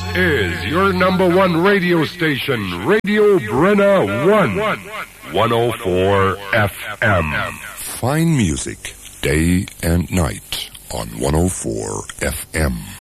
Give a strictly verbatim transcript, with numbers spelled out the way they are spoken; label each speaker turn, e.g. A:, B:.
A: is your number one radio station, Radio Brenna One, one oh four F M.
B: Fine music, day and night on one oh four F M.